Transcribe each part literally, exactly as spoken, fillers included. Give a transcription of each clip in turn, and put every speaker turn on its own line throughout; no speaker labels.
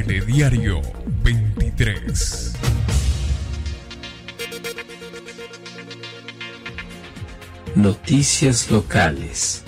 Telediario veintitrés.
Noticias locales.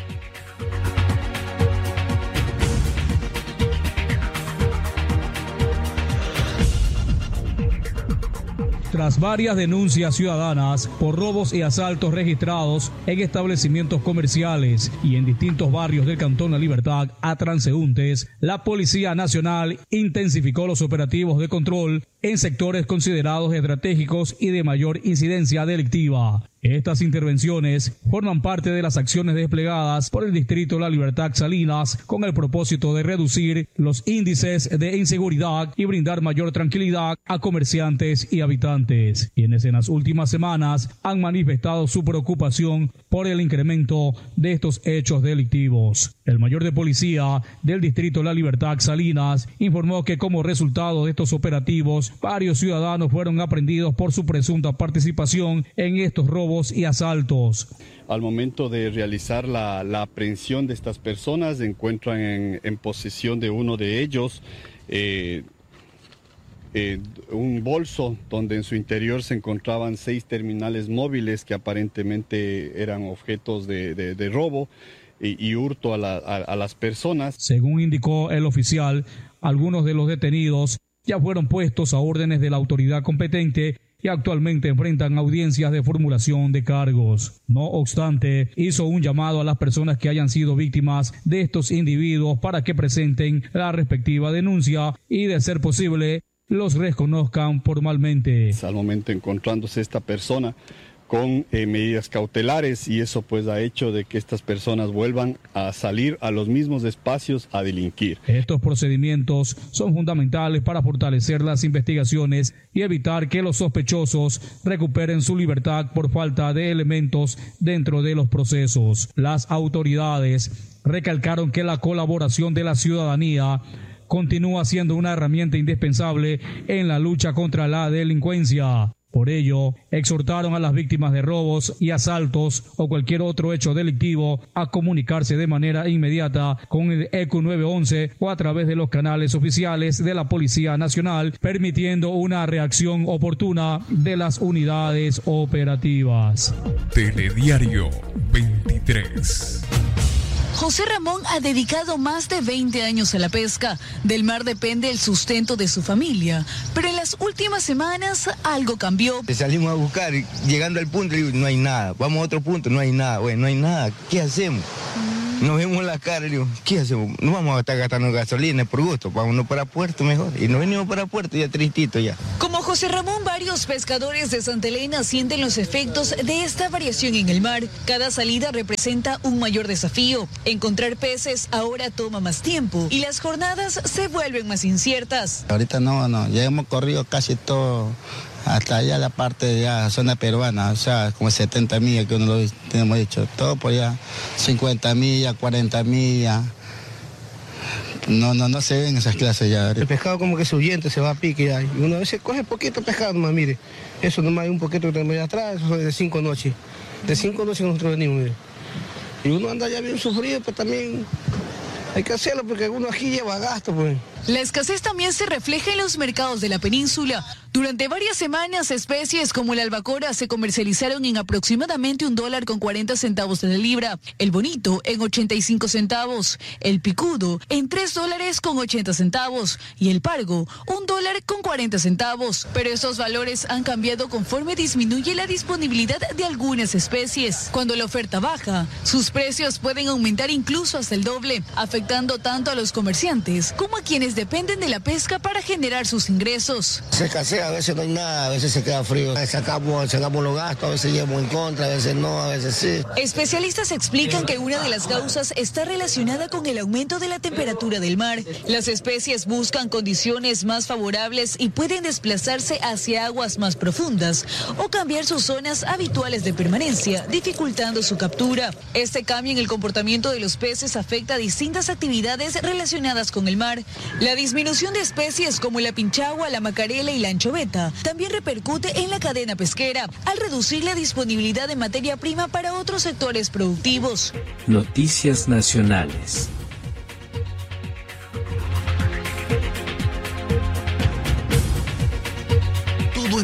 Tras varias denuncias ciudadanas por robos y asaltos registrados en establecimientos comerciales y en distintos barrios del Cantón La Libertad a transeúntes, la Policía Nacional intensificó los operativos de control en sectores considerados estratégicos y de mayor incidencia delictiva. Estas intervenciones forman parte de las acciones desplegadas por el Distrito La Libertad Salinas con el propósito de reducir los índices de inseguridad y brindar mayor tranquilidad a comerciantes y habitantes, quienes en las últimas semanas han manifestado su preocupación por el incremento de estos hechos delictivos. El mayor de policía del Distrito La Libertad Salinas informó que como resultado de estos operativos, varios ciudadanos fueron aprehendidos por su presunta participación en estos robos y asaltos.
Al momento de realizar la, la aprehensión de estas personas, se encuentran en, en posesión de uno de ellos eh, eh, un bolso donde en su interior se encontraban seis terminales móviles que aparentemente eran objetos de, de, de robo y, y hurto a, la, a, a las personas.
Según indicó el oficial, algunos de los detenidos ya fueron puestos a órdenes de la autoridad competente y actualmente enfrentan audiencias de formulación de cargos. No obstante, hizo un llamado a las personas que hayan sido víctimas de estos individuos para que presenten la respectiva denuncia y, de ser posible, los reconozcan formalmente.
Al momento encontrándose esta persona con eh, medidas cautelares, y eso pues ha hecho de que estas personas vuelvan a salir a los mismos espacios a delinquir.
Estos procedimientos son fundamentales para fortalecer las investigaciones y evitar que los sospechosos recuperen su libertad por falta de elementos dentro de los procesos. Las autoridades recalcaron que la colaboración de la ciudadanía continúa siendo una herramienta indispensable en la lucha contra la delincuencia. Por ello, exhortaron a las víctimas de robos y asaltos o cualquier otro hecho delictivo a comunicarse de manera inmediata con el E C U nueve once o a través de los canales oficiales de la Policía Nacional, permitiendo una reacción oportuna de las unidades operativas.
Telediario veintitrés.
José Ramón ha dedicado más de veinte años a la pesca. Del mar depende el sustento de su familia. Pero en las últimas semanas algo cambió.
Salimos a buscar, llegando al punto, no hay nada. Vamos a otro punto, no hay nada. Bueno, no hay nada. ¿Qué hacemos? Nos vemos la cara y digo, ¿qué hacemos? No vamos a estar gastando gasolina por gusto, vámonos para Puerto mejor. Y nos venimos para Puerto ya tristito ya.
Como José Ramón, varios pescadores de Santa Elena sienten los efectos de esta variación en el mar. Cada salida representa un mayor desafío. Encontrar peces ahora toma más tiempo y las jornadas se vuelven más inciertas.
Ahorita no, no, ya hemos corrido casi todo, hasta allá la parte de la zona peruana, o sea, como setenta millas que uno lo tenemos hecho, todo por allá, cincuenta millas, cuarenta millas. No, no, no se ven esas clases ya.
El pescado como que se huyente, se va a pique ya. Y uno a veces coge poquito pescado nomás, mire. Eso nomás hay un poquito que tenemos allá atrás, eso es de cinco noches. De cinco noches que nosotros venimos, mire. Y uno anda ya bien sufrido, pero también hay que hacerlo porque uno aquí lleva gasto, pues.
La escasez también se refleja en los mercados de la península. Durante varias semanas, especies como la albacora se comercializaron en aproximadamente un dólar con cuarenta centavos de la libra, el bonito en ochenta y cinco centavos, el picudo en tres dólares con ochenta centavos y el pargo un dólar con cuarenta centavos. Pero estos valores han cambiado conforme disminuye la disponibilidad de algunas especies. Cuando la oferta baja, sus precios pueden aumentar incluso hasta el doble, afectando tanto a los comerciantes como a quienes dependen de la pesca para generar sus ingresos.
Se escasea, a veces no hay nada, a veces se queda frío. Sacamos, sacamos los gastos, a veces llevamos en contra, a veces no, a veces sí.
Especialistas explican que una de las causas está relacionada con el aumento de la temperatura del mar. Las especies buscan condiciones más favorables y pueden desplazarse hacia aguas más profundas o cambiar sus zonas habituales de permanencia, dificultando su captura. Este cambio en el comportamiento de los peces afecta a distintas actividades relacionadas con el mar. La disminución de especies como la pinchagua, la macarela y la anchoveta también repercute en la cadena pesquera al reducir la disponibilidad de materia prima para otros sectores productivos.
Noticias nacionales.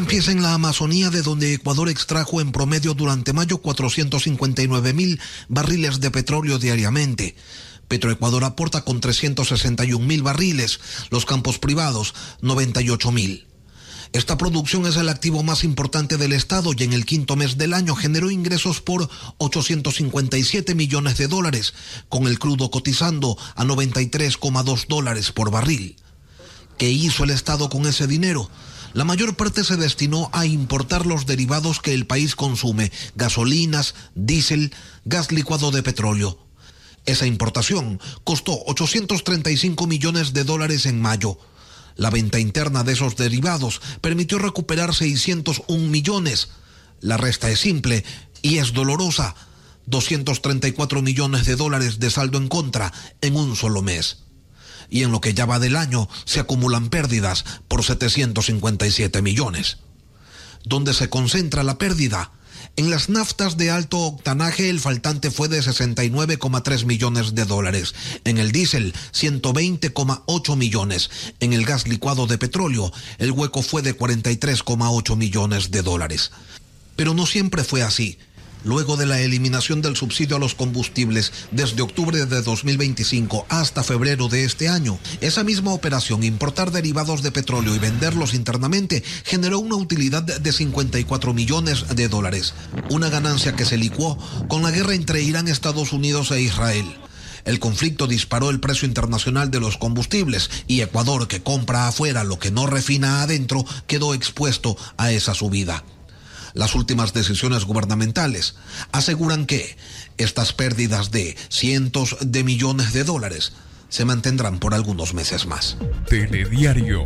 empieza en la Amazonía, de donde Ecuador extrajo en promedio durante mayo cuatrocientos cincuenta y nueve mil barriles de petróleo diariamente. Petroecuador aporta con trescientos sesenta y un mil barriles, los campos privados noventa y ocho mil. Esta producción es el activo más importante del Estado y en el quinto mes del año generó ingresos por ochocientos cincuenta y siete millones de dólares, con el crudo cotizando a noventa y tres coma dos dólares por barril. ¿Qué hizo el Estado con ese dinero? La mayor parte se destinó a importar los derivados que el país consume: gasolinas, diésel, gas licuado de petróleo. Esa importación costó ochocientos treinta y cinco millones de dólares en mayo. La venta interna de esos derivados permitió recuperar seiscientos un millones. La resta es simple y es dolorosa: doscientos treinta y cuatro millones de dólares de saldo en contra en un solo mes. Y en lo que ya va del año se acumulan pérdidas por setecientos cincuenta y siete millones. ¿Dónde se concentra la pérdida? En las naftas de alto octanaje el faltante fue de sesenta y nueve coma tres millones de dólares. En el diésel, ciento veinte coma ocho millones. En el gas licuado de petróleo, el hueco fue de cuarenta y tres coma ocho millones de dólares. Pero no siempre fue así. Luego de la eliminación del subsidio a los combustibles desde octubre de dos mil veinticinco hasta febrero de este año, esa misma operación, importar derivados de petróleo y venderlos internamente, generó una utilidad de cincuenta y cuatro millones de dólares, una ganancia que se licuó con la guerra entre Irán, Estados Unidos e Israel. El conflicto disparó el precio internacional de los combustibles y Ecuador, que compra afuera lo que no refina adentro, quedó expuesto a esa subida. Las últimas decisiones gubernamentales aseguran que estas pérdidas de cientos de millones de dólares se mantendrán por algunos meses más.
Telediario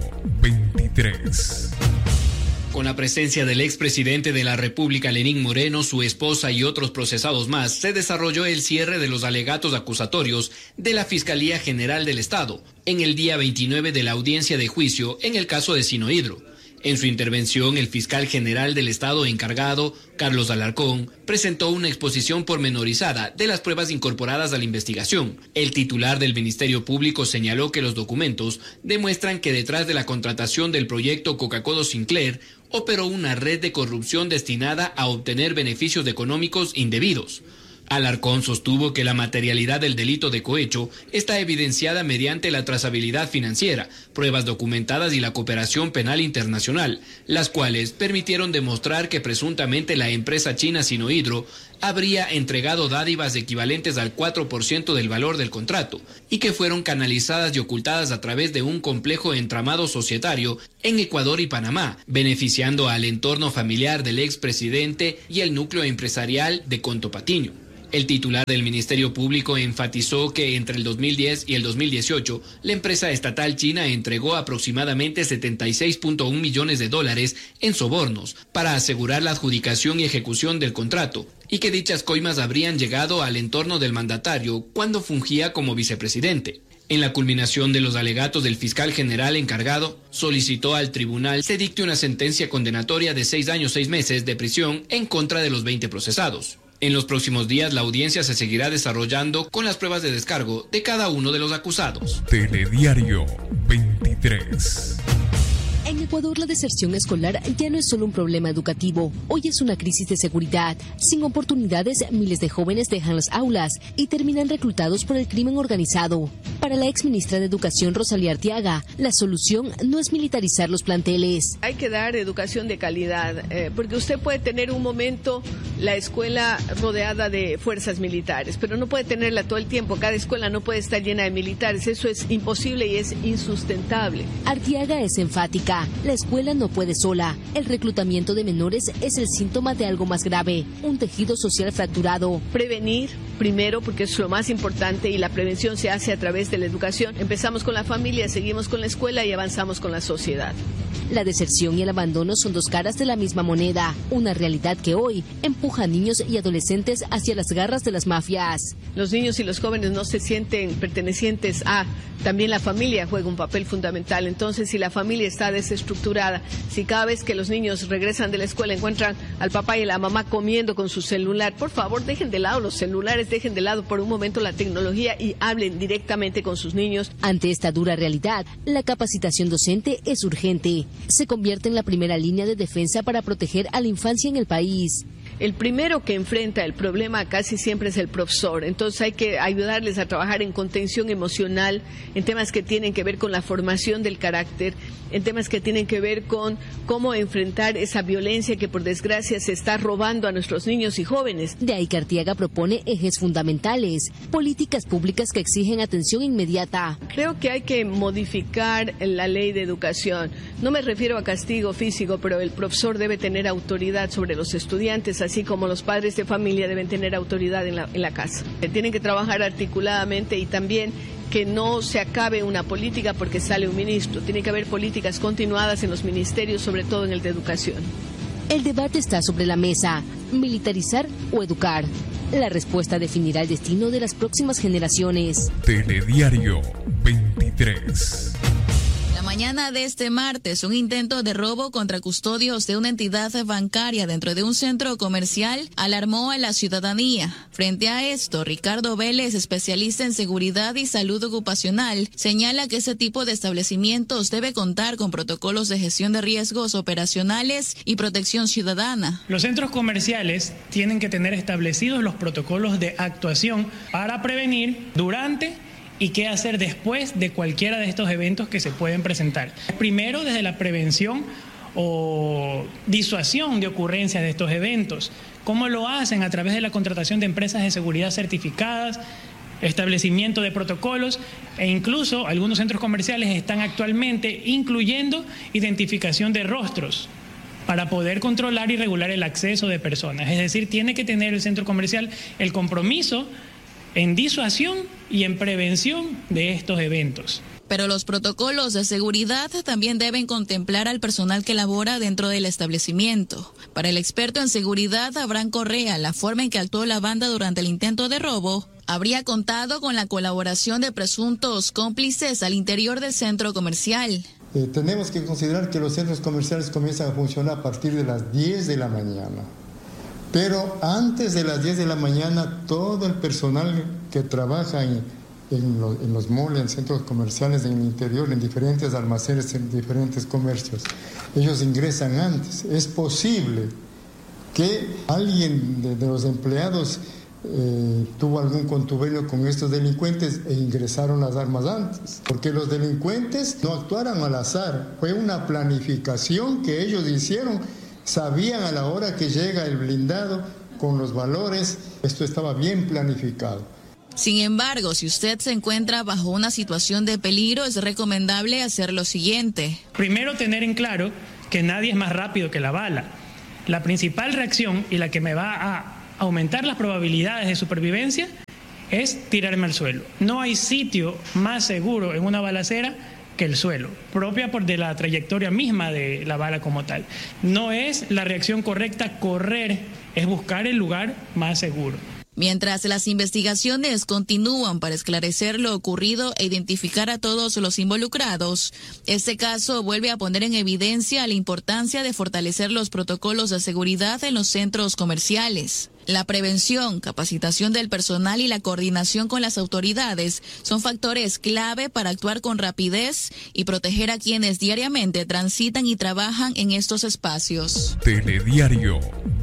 veintitrés.
Con la presencia del expresidente de la República, Lenín Moreno, su esposa y otros procesados más, se desarrolló el cierre de los alegatos acusatorios de la Fiscalía General del Estado en el día veintinueve de la audiencia de juicio en el caso de Sinohidro. En su intervención, el fiscal general del Estado encargado, Carlos Alarcón, presentó una exposición pormenorizada de las pruebas incorporadas a la investigación. El titular del Ministerio Público señaló que los documentos demuestran que detrás de la contratación del proyecto Coca-Cola Sinclair operó una red de corrupción destinada a obtener beneficios económicos indebidos. Alarcón sostuvo que la materialidad del delito de cohecho está evidenciada mediante la trazabilidad financiera, pruebas documentadas y la cooperación penal internacional, las cuales permitieron demostrar que presuntamente la empresa china Sinohidro habría entregado dádivas equivalentes al cuatro por ciento del valor del contrato y que fueron canalizadas y ocultadas a través de un complejo entramado societario en Ecuador y Panamá, beneficiando al entorno familiar del expresidente y el núcleo empresarial de Conto Patiño. El titular del Ministerio Público enfatizó que entre el dos mil diez y el dos mil dieciocho, la empresa estatal china entregó aproximadamente setenta y seis punto uno millones de dólares en sobornos para asegurar la adjudicación y ejecución del contrato, y que dichas coimas habrían llegado al entorno del mandatario cuando fungía como vicepresidente. En la culminación de los alegatos del fiscal general encargado, solicitó al tribunal se dicte una sentencia condenatoria de seis años seis meses de prisión en contra de los veinte procesados. En los próximos días, la audiencia se seguirá desarrollando con las pruebas de descargo de cada uno de los acusados.
Telediario veintitrés.
En Ecuador, la deserción escolar ya no es solo un problema educativo. Hoy es una crisis de seguridad. Sin oportunidades, miles de jóvenes dejan las aulas y terminan reclutados por el crimen organizado. Para la exministra de Educación, Rosalía Arteaga, la solución no es militarizar los planteles.
Hay que dar educación de calidad, eh, porque usted puede tener un momento la escuela rodeada de fuerzas militares, pero no puede tenerla todo el tiempo. Cada escuela no puede estar llena de militares. Eso es imposible y es insustentable.
Arteaga es enfática. La escuela no puede sola. El reclutamiento de menores es el síntoma de algo más grave, un tejido social fracturado.
Prevenir, primero, porque es lo más importante, y la prevención se hace a través de la educación. Empezamos con la familia, seguimos con la escuela y avanzamos con la sociedad.
La deserción y el abandono son dos caras de la misma moneda, una realidad que hoy empuja a niños y adolescentes hacia las garras de las mafias.
Los niños y los jóvenes no se sienten pertenecientes a... También la familia juega un papel fundamental. Entonces, si la familia está desestructurada, si cada vez que los niños regresan de la escuela encuentran al papá y a la mamá comiendo con su celular, por favor, dejen de lado los celulares, dejen de lado por un momento la tecnología y hablen directamente con sus niños.
Ante esta dura realidad, la capacitación docente es urgente. Se convierte en la primera línea de defensa para proteger a la infancia en el país.
El primero que enfrenta el problema casi siempre es el profesor, entonces hay que ayudarles a trabajar en contención emocional, en temas que tienen que ver con la formación del carácter, en temas que tienen que ver con cómo enfrentar esa violencia que por desgracia se está robando a nuestros niños y jóvenes.
De ahí que Arteaga propone ejes fundamentales, políticas públicas que exigen atención inmediata.
Creo que hay que modificar la ley de educación. No me refiero a castigo físico, pero el profesor debe tener autoridad sobre los estudiantes, así como los padres de familia deben tener autoridad en la, en la casa. Tienen que trabajar articuladamente y también que no se acabe una política porque sale un ministro. Tiene que haber políticas continuadas en los ministerios, sobre todo en el de educación.
El debate está sobre la mesa, militarizar o educar. La respuesta definirá el destino de las próximas generaciones.
Telediario veintitrés.
La mañana de este martes, un intento de robo contra custodios de una entidad bancaria dentro de un centro comercial alarmó a la ciudadanía. Frente a esto, Ricardo Vélez, especialista en seguridad y salud ocupacional, señala que ese tipo de establecimientos debe contar con protocolos de gestión de riesgos operacionales y protección ciudadana.
Los centros comerciales tienen que tener establecidos los protocolos de actuación para prevenir durante y qué hacer después de cualquiera de estos eventos que se pueden presentar. Primero, desde la prevención o disuasión de ocurrencias de estos eventos. ¿Cómo lo hacen? A través de la contratación de empresas de seguridad certificadas, establecimiento de protocolos e incluso algunos centros comerciales están actualmente incluyendo identificación de rostros para poder controlar y regular el acceso de personas. Es decir, tiene que tener el centro comercial el compromiso en disuasión y en prevención de estos eventos.
Pero los protocolos de seguridad también deben contemplar al personal que labora dentro del establecimiento. Para el experto en seguridad, Abraham Correa, la forma en que actuó la banda durante el intento de robo habría contado con la colaboración de presuntos cómplices al interior del centro comercial.
Eh, tenemos que considerar que los centros comerciales comienzan a funcionar a partir de las diez de la mañana. Pero antes de las diez de la mañana, todo el personal que trabaja en, en, lo, en los malls, en centros comerciales, en el interior, en diferentes almacenes, en diferentes comercios, ellos ingresan antes. Es posible que alguien de, de los empleados eh, tuvo algún contubernio con estos delincuentes e ingresaron las armas antes. Porque los delincuentes no actuaron al azar, fue una planificación que ellos hicieron. Sabían a la hora que llega el blindado con los valores, esto estaba bien planificado.
Sin embargo, si usted se encuentra bajo una situación de peligro, es recomendable hacer lo siguiente.
Primero, tener en claro que nadie es más rápido que la bala. La principal reacción y la que me va a aumentar las probabilidades de supervivencia es tirarme al suelo. No hay sitio más seguro en una balacera que el suelo, propia por de la trayectoria misma de la bala como tal. No es la reacción correcta correr, es buscar el lugar más seguro.
Mientras las investigaciones continúan para esclarecer lo ocurrido e identificar a todos los involucrados, este caso vuelve a poner en evidencia la importancia de fortalecer los protocolos de seguridad en los centros comerciales. La prevención, capacitación del personal y la coordinación con las autoridades son factores clave para actuar con rapidez y proteger a quienes diariamente transitan y trabajan en estos espacios.
Telediario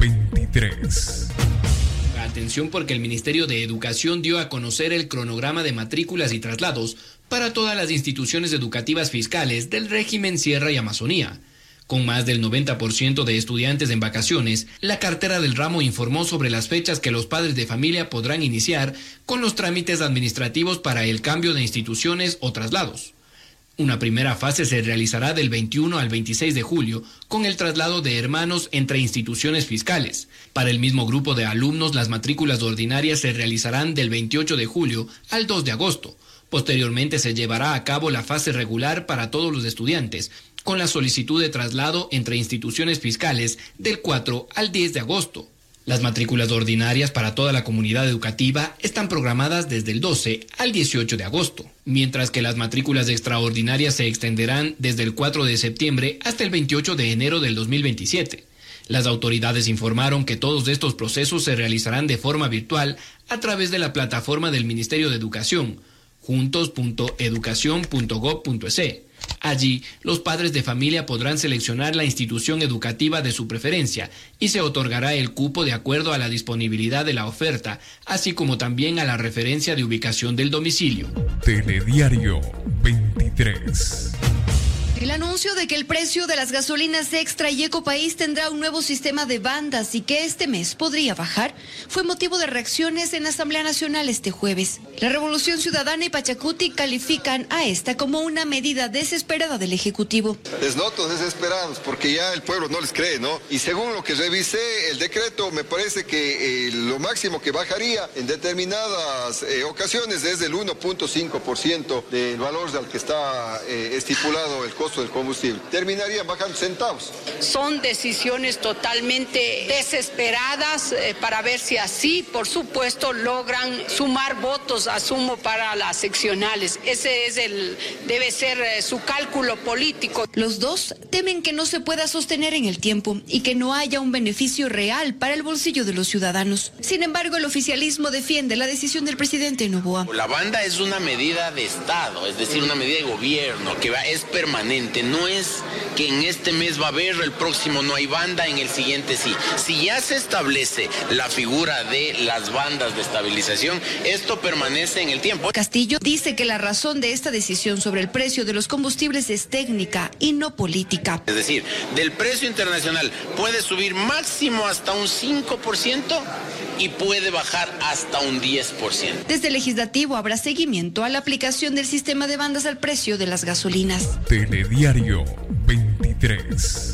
veintitrés.
Atención porque el Ministerio de Educación dio a conocer el cronograma de matrículas y traslados para todas las instituciones educativas fiscales del régimen Sierra y Amazonía. Con más del noventa por ciento de estudiantes en vacaciones, la cartera del ramo informó sobre las fechas que los padres de familia podrán iniciar con los trámites administrativos para el cambio de instituciones o traslados. Una primera fase se realizará del veintiuno al veintiséis de julio con el traslado de hermanos entre instituciones fiscales. Para el mismo grupo de alumnos, las matrículas ordinarias se realizarán del veintiocho de julio al dos de agosto. Posteriormente se llevará a cabo la fase regular para todos los estudiantes, con la solicitud de traslado entre instituciones fiscales del cuatro al diez de agosto. Las matrículas ordinarias para toda la comunidad educativa están programadas desde el doce al dieciocho de agosto, mientras que las matrículas extraordinarias se extenderán desde el cuatro de septiembre hasta el veintiocho de enero del dos mil veintisiete. Las autoridades informaron que todos estos procesos se realizarán de forma virtual a través de la plataforma del Ministerio de Educación, juntos punto educación punto gob punto es. Allí, los padres de familia podrán seleccionar la institución educativa de su preferencia y se otorgará el cupo de acuerdo a la disponibilidad de la oferta, así como también a la referencia de ubicación del domicilio.
Telediario veintitrés.
El anuncio de que el precio de las gasolinas Extra y Ecopaís tendrá un nuevo sistema de bandas y que este mes podría bajar fue motivo de reacciones en la Asamblea Nacional este jueves. La Revolución Ciudadana y Pachacuti califican a esta como una medida desesperada del Ejecutivo.
Les noto desesperados porque ya el pueblo no les cree, ¿no? Y según lo que revisé, el decreto me parece que eh, lo máximo que bajaría en determinadas eh, ocasiones es del uno punto cinco por ciento del valor al que está eh, estipulado el costo del combustible. Terminarían bajando centavos.
Son decisiones totalmente desesperadas eh, para ver si así, por supuesto, logran sumar votos, asumo, para las seccionales. Ese es el, debe ser eh, su cálculo político.
Los dos temen que no se pueda sostener en el tiempo y que no haya un beneficio real para el bolsillo de los ciudadanos. Sin embargo, el oficialismo defiende la decisión del presidente Noboa.
La banda es una medida de Estado, es decir, una medida de gobierno que va, es permanente. No es que en este mes va a haber, el próximo no hay banda, en el siguiente sí. Si ya se establece la figura de las bandas de estabilización, esto permanece en el tiempo.
Castillo dice que la razón de esta decisión sobre el precio de los combustibles es técnica y no política.
Es decir, del precio internacional puede subir máximo hasta un cinco por ciento y puede bajar hasta un diez por ciento.
Desde el legislativo habrá seguimiento a la aplicación del sistema de bandas al precio de las gasolinas.
Telediario veintitrés.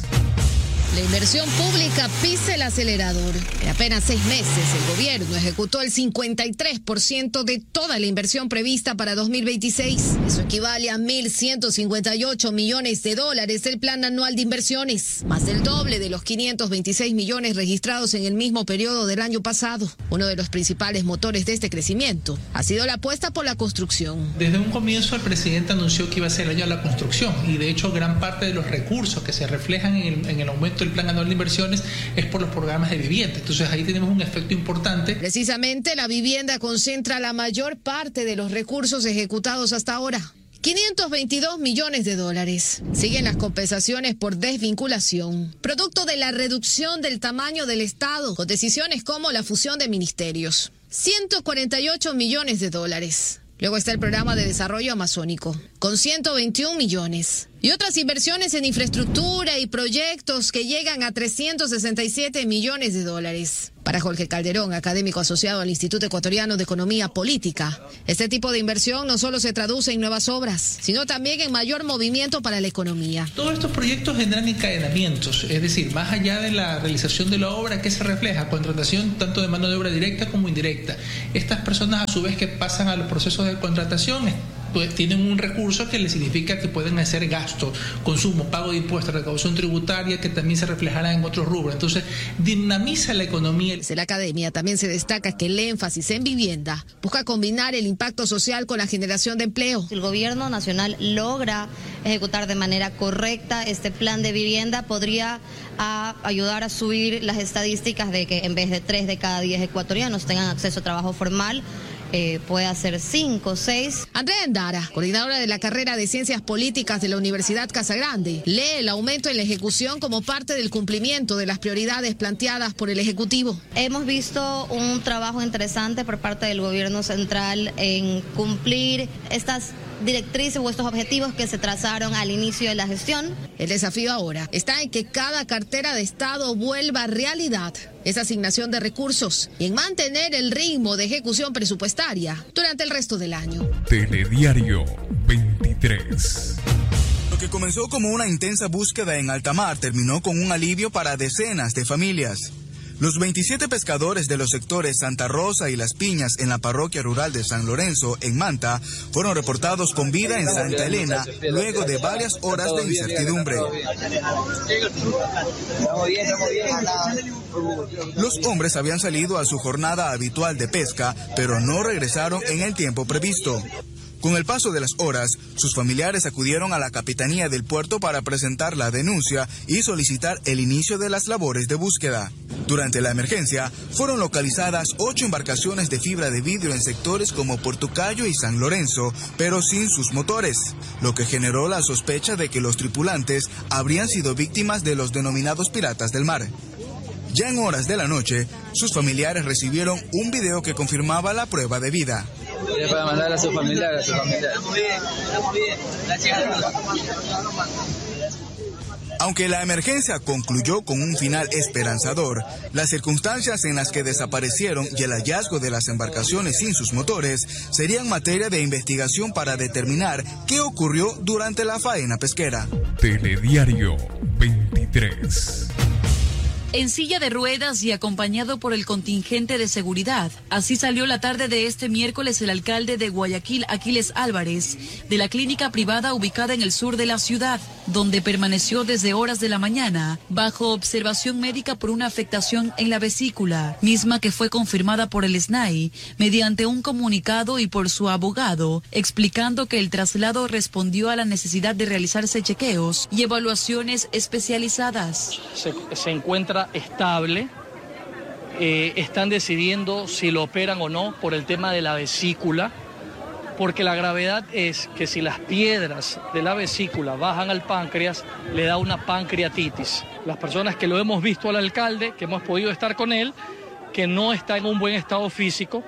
La inversión pública pisa el acelerador. En apenas seis meses, el gobierno ejecutó el cincuenta y tres por ciento de toda la inversión prevista para dos mil veintiséis. Eso equivale a mil ciento cincuenta y ocho millones de dólares del plan anual de inversiones, más del doble de los quinientos veintiséis millones registrados en el mismo periodo del año pasado. Uno de los principales motores de este crecimiento ha sido la apuesta por la construcción.
Desde un comienzo, el presidente anunció que iba a ser el año de la construcción y, de hecho, gran parte de los recursos que se reflejan en el, en el aumento el plan anual de inversiones es por los programas de vivienda. Entonces ahí tenemos un efecto importante.
Precisamente la vivienda concentra la mayor parte de los recursos ejecutados hasta ahora. quinientos veintidós millones de dólares. Siguen las compensaciones por desvinculación, producto de la reducción del tamaño del Estado, con decisiones como la fusión de ministerios. ciento cuarenta y ocho millones de dólares. Luego está el programa de desarrollo amazónico, con ciento veintiún millones. Y otras inversiones en infraestructura y proyectos que llegan a trescientos sesenta y siete millones de dólares. Para Jorge Calderón, académico asociado al Instituto Ecuatoriano de Economía Política, este tipo de inversión no solo se traduce en nuevas obras, sino también en mayor movimiento para la economía.
Todos estos proyectos generan encadenamientos, es decir, más allá de la realización de la obra, ¿qué se refleja? Contratación tanto de mano de obra directa como indirecta. Estas personas, a su vez, que pasan a los procesos de contratación, pues tienen un recurso que les significa que pueden hacer gasto, consumo, pago de impuestos, recaudación tributaria, que también se reflejará en otros rubros. Entonces, dinamiza la economía.
Desde la academia también se destaca que el énfasis en vivienda busca combinar el impacto social con la generación de empleo.
Si el gobierno nacional logra ejecutar de manera correcta este plan de vivienda, podría a ayudar a subir las estadísticas de que en vez de tres de cada diez ecuatorianos tengan acceso a trabajo formal, Eh, puede hacer cinco, seis.
Andrea Endara, coordinadora de la carrera de Ciencias Políticas de la Universidad Casagrande, lee el aumento en la ejecución como parte del cumplimiento de las prioridades planteadas por el Ejecutivo.
Hemos visto un trabajo interesante por parte del gobierno central en cumplir estas directrices o estos objetivos que se trazaron al inicio de la gestión.
El desafío ahora está en que cada cartera de Estado vuelva realidad esa asignación de recursos y en mantener el ritmo de ejecución presupuestaria durante el resto del año.
Telediario veintitrés.
Lo que comenzó como una intensa búsqueda en alta mar terminó con un alivio para decenas de familias. Los veintisiete pescadores de los sectores Santa Rosa y Las Piñas en la parroquia rural de San Lorenzo, en Manta, fueron reportados con vida en Santa Elena luego de varias horas de incertidumbre. Los hombres habían salido a su jornada habitual de pesca, pero no regresaron en el tiempo previsto. Con el paso de las horas, sus familiares acudieron a la Capitanía del Puerto para presentar la denuncia y solicitar el inicio de las labores de búsqueda. Durante la emergencia, fueron localizadas ocho embarcaciones de fibra de vidrio en sectores como Portucayo y San Lorenzo, pero sin sus motores, lo que generó la sospecha de que los tripulantes habrían sido víctimas de los denominados piratas del mar. Ya en horas de la noche, sus familiares recibieron un video que confirmaba la prueba de vida.
Para mandar a su familiar, a su familiar.
Aunque la emergencia concluyó con un final esperanzador, las circunstancias en las que desaparecieron y el hallazgo de las embarcaciones sin sus motores serían materia de investigación para determinar qué ocurrió durante la faena pesquera.
Telediario veintitrés.
En silla de ruedas y acompañado por el contingente de seguridad. Así salió la tarde de este miércoles el alcalde de Guayaquil, Aquiles Álvarez, de la clínica privada ubicada en el sur de la ciudad, donde permaneció desde horas de la mañana bajo observación médica por una afectación en la vesícula, misma que fue confirmada por el S N A I mediante un comunicado y por su abogado, explicando que el traslado respondió a la necesidad de realizarse chequeos y evaluaciones especializadas.
Se, se encuentra estable, eh, están decidiendo si lo operan o no por el tema de la vesícula, porque la gravedad es que si las piedras de la vesícula bajan al páncreas, le da una pancreatitis. Las personas que lo hemos visto al alcalde, que hemos podido estar con él, que no está en un buen estado físico,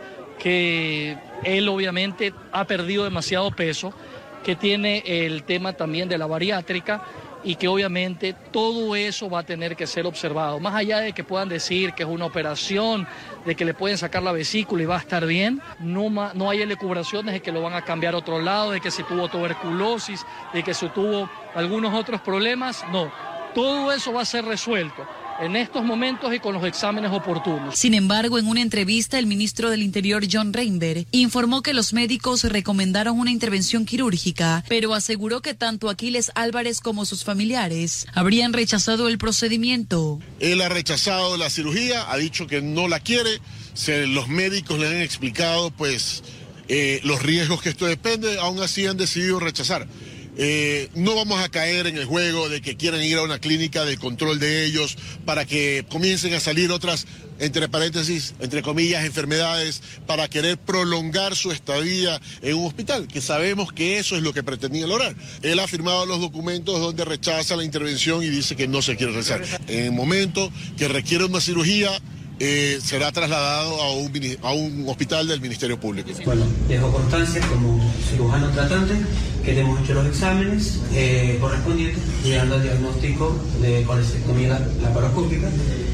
que él obviamente ha perdido demasiado peso, que tiene el tema también de la bariátrica, y que obviamente todo eso va a tener que ser observado. Más allá de que puedan decir que es una operación, de que le pueden sacar la vesícula y va a estar bien, no, no hay elucubraciones de que lo van a cambiar a otro lado, de que si tuvo tuberculosis, de que si tuvo algunos otros problemas, no. Todo eso va a ser resuelto en estos momentos y con los exámenes oportunos.
Sin embargo, en una entrevista, el ministro del Interior, John Reinberg, informó que los médicos recomendaron una intervención quirúrgica, pero aseguró que tanto Aquiles Álvarez como sus familiares habrían rechazado el procedimiento.
Él ha rechazado la cirugía, ha dicho que no la quiere, se, los médicos le han explicado pues eh, los riesgos que esto depende, aún así han decidido rechazar. Eh, no vamos a caer en el juego de que quieran ir a una clínica de control de ellos para que comiencen a salir otras, entre paréntesis, entre comillas, enfermedades, para querer prolongar su estadía en un hospital, que sabemos que eso es lo que pretendía lograr. Él ha firmado los documentos donde rechaza la intervención y dice que no se quiere realizar. En el momento que requiere una cirugía, Eh, será trasladado a un, a un hospital del Ministerio Público.
Bueno, dejo constancia como cirujano tratante que hemos hecho los exámenes eh, correspondientes, llegando al diagnóstico de colecistectomía laparoscópica,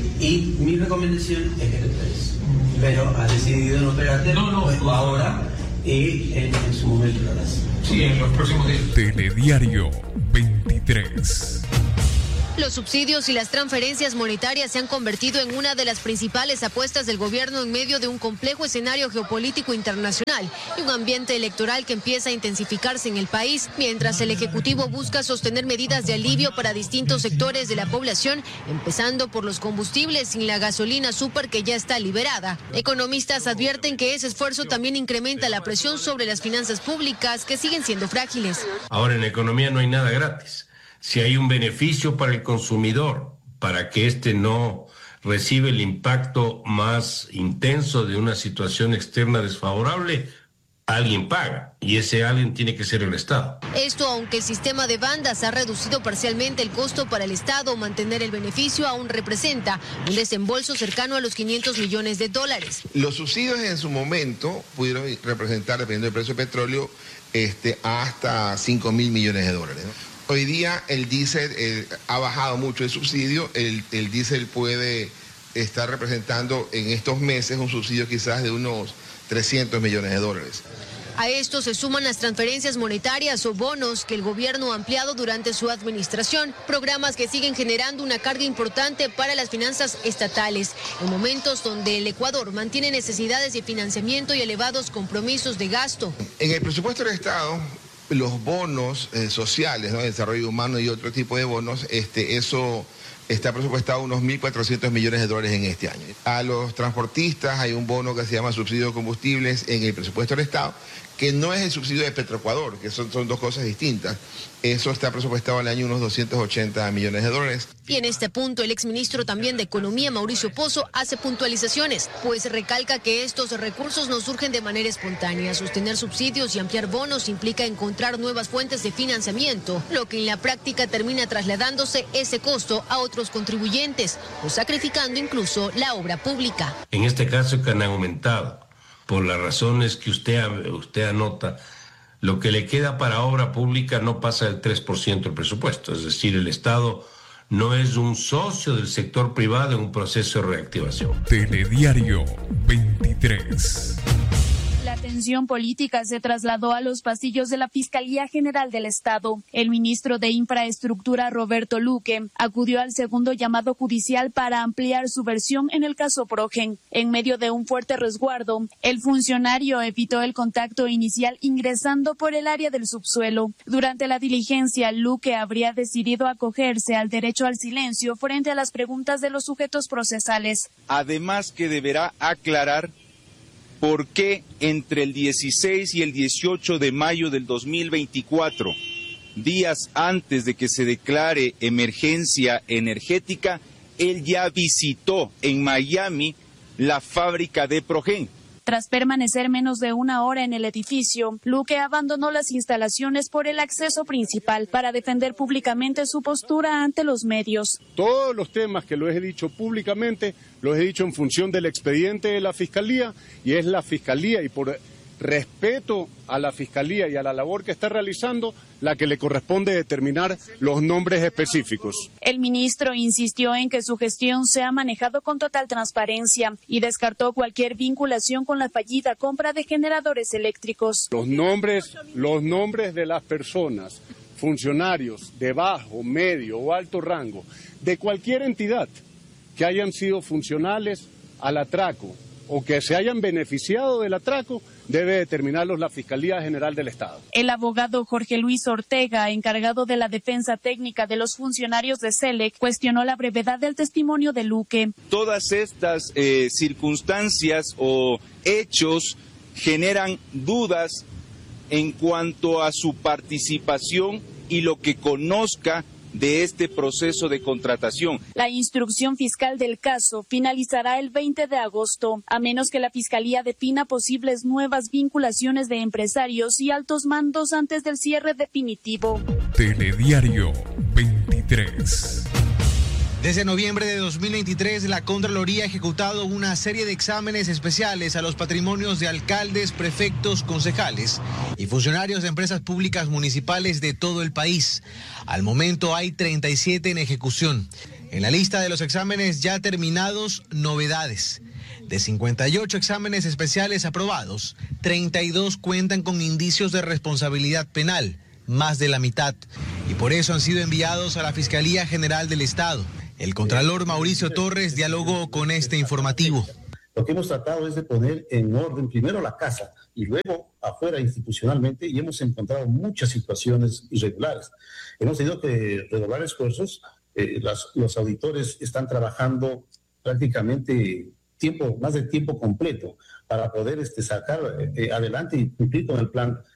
y mi recomendación es que te operes. Pero has decidido no operarte no, no, pues, no, ahora y en, en su momento lo harás.
Sí, en los próximos días. Telediario veintitrés.
Los subsidios y las transferencias monetarias se han convertido en una de las principales apuestas del gobierno en medio de un complejo escenario geopolítico internacional y un ambiente electoral que empieza a intensificarse en el país, mientras el Ejecutivo busca sostener medidas de alivio para distintos sectores de la población, empezando por los combustibles y la gasolina súper que ya está liberada. Economistas advierten que ese esfuerzo también incrementa la presión sobre las finanzas públicas, que siguen siendo frágiles.
Ahora, en economía no hay nada gratis. Si hay un beneficio para el consumidor, para que éste no reciba el impacto más intenso de una situación externa desfavorable, alguien paga, y ese alguien tiene que ser el Estado.
Esto aunque el sistema de bandas ha reducido parcialmente el costo para el Estado, mantener el beneficio aún representa un desembolso cercano a los quinientos millones de dólares.
Los subsidios en su momento pudieron representar, dependiendo del precio del petróleo, este, hasta cinco mil millones de dólares, ¿no? Hoy día el diésel eh, ha bajado mucho el subsidio, el, el diésel puede estar representando en estos meses un subsidio quizás de unos trescientos millones de dólares.
A esto se suman las transferencias monetarias o bonos que el gobierno ha ampliado durante su administración, programas que siguen generando una carga importante para las finanzas estatales, en momentos donde el Ecuador mantiene necesidades de financiamiento y elevados compromisos de gasto.
En el presupuesto del Estado, los bonos eh, sociales, ¿no? Desarrollo humano y otro tipo de bonos, este, eso está presupuestado unos mil cuatrocientos millones de dólares en este año. A los transportistas hay un bono que se llama subsidio de combustibles en el presupuesto del Estado, que no es el subsidio de Petroecuador, que son, son dos cosas distintas. Eso está presupuestado al año unos doscientos ochenta millones de dólares.
Y en este punto, el exministro también de Economía, Mauricio Pozo, hace puntualizaciones, pues recalca que estos recursos no surgen de manera espontánea. Sostener subsidios y ampliar bonos implica encontrar nuevas fuentes de financiamiento, lo que en la práctica termina trasladándose ese costo a otros contribuyentes o sacrificando incluso la obra pública.
En este caso que han aumentado, por las razones que usted, usted anota, lo que le queda para obra pública no pasa del tres por ciento del presupuesto, es decir, el Estado no es un socio del sector privado en un proceso de reactivación.
Telediario veintitrés.
La tensión política se trasladó a los pasillos de la Fiscalía General del Estado. El ministro de Infraestructura, Roberto Luque, acudió al segundo llamado judicial para ampliar su versión en el caso Progen. En medio de un fuerte resguardo, el funcionario evitó el contacto inicial ingresando por el área del subsuelo. Durante la diligencia, Luque habría decidido acogerse al derecho al silencio frente a las preguntas de los sujetos procesales.
Además que deberá aclarar por qué entre el dieciséis y el dieciocho de mayo del dos mil veinticuatro, días antes de que se declare emergencia energética, él ya visitó en Miami la fábrica de Progen.
Tras permanecer menos de una hora en el edificio, Luque abandonó las instalaciones por el acceso principal para defender públicamente su postura ante los medios.
Todos los temas que los he dicho públicamente, los he dicho en función del expediente de la Fiscalía, y es la Fiscalía, y por respeto a la Fiscalía y a la labor que está realizando, la que le corresponde determinar los nombres específicos.
El ministro insistió en que su gestión se ha manejado con total transparencia y descartó cualquier vinculación con la fallida compra de generadores eléctricos.
Los nombres, los nombres de las personas, funcionarios de bajo, medio o alto rango, de cualquier entidad que hayan sido funcionales al atraco o que se hayan beneficiado del atraco, debe determinarlos la Fiscalía General del Estado.
El abogado Jorge Luis Ortega, encargado de la defensa técnica de los funcionarios de SELEC, cuestionó la brevedad del testimonio de Luque.
Todas estas eh, circunstancias o hechos generan dudas en cuanto a su participación y lo que conozca de este proceso de contratación.
La instrucción fiscal del caso finalizará el veinte de agosto, a menos que la Fiscalía defina posibles nuevas vinculaciones de empresarios y altos mandos antes del cierre definitivo.
Telediario veintitrés.
Desde noviembre de dos mil veintitrés, la Contraloría ha ejecutado una serie de exámenes especiales a los patrimonios de alcaldes, prefectos, concejales y funcionarios de empresas públicas municipales de todo el país. Al momento hay treinta y siete en ejecución. En la lista de los exámenes ya terminados, novedades. De cincuenta y ocho exámenes especiales aprobados, treinta y dos cuentan con indicios de responsabilidad penal, más de la mitad, y por eso han sido enviados a la Fiscalía General del Estado. El contralor Mauricio Torres dialogó con este informativo.
Lo que hemos tratado es de poner en orden primero la casa y luego afuera institucionalmente, y hemos encontrado muchas situaciones irregulares. Hemos tenido que redoblar esfuerzos. Eh, las, los auditores están trabajando prácticamente tiempo, más de tiempo completo para poder este, sacar eh, adelante y cumplir con el plan